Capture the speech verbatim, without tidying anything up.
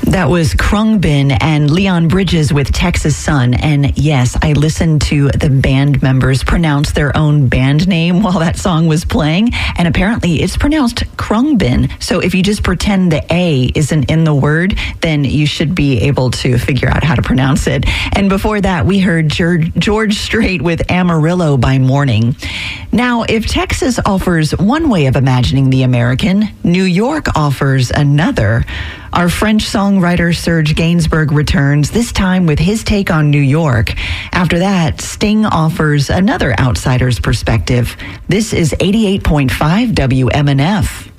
That was Krungbin and Leon Bridges with Texas Sun. And yes, I listened to the band members pronounce their own band name while that song was playing. And apparently it's pronounced Krungbin. So if you just pretend the A isn't in the word, then you should be able to figure out how to pronounce it. And before that, we heard George, George Strait with Amarillo by Morning. Now, if Texas offers one way of imagining the American, New York offers another. Our French songwriter Serge Gainsbourg returns, this time with his take on New York. After that, Sting offers another outsider's perspective. This is eighty-eight point five W M N F.